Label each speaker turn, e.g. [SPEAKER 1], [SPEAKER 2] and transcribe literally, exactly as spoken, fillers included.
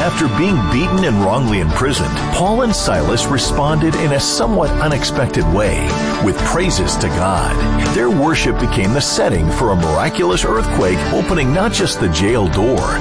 [SPEAKER 1] After being beaten and wrongly imprisoned, Paul and Silas responded in a somewhat unexpected way, with praises to God. Their worship became the setting for a miraculous earthquake, opening not just the jail door,